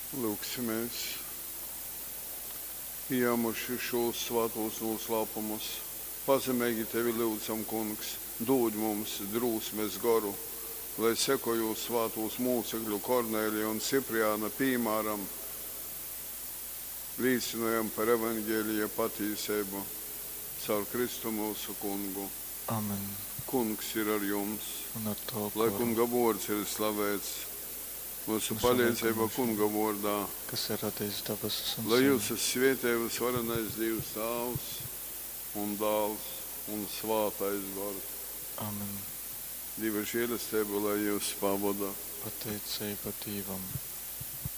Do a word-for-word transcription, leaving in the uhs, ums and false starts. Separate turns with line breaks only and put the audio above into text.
Lūksimies, iemuši šos svētos noslēpumus, pazemīgi tevi lūdzam, kungs, dod mums drūsmes garu, lai sekoju svētos mūcekļu Kornēlija un Cipriāna piemēram, līdzinājam par evaņģēlija patīsību caur Kristu mūsu kungu.
Amen.
Kungs ir ar jums,
Un ar to,
lai
ko-
kunga vārds ir slavēts. Mūsu
Mūsu
palīdzība
liekumus.
kunga vārdā,
kas ir radījis debesis un
lai
zemi.
jūs svētējus varenais Dievs Tēvs un Dēls un Svātais Gars.
Amen.
Dieva žēlastība, lai jūs pavada.
Pateicība Dievam.